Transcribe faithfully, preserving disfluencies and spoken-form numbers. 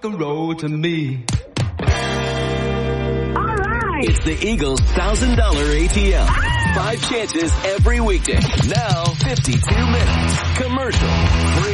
the road to me. All right. It's the Eagles one thousand dollar A T M. Five chances every weekday. Now, fifty-two minutes. Commercial free.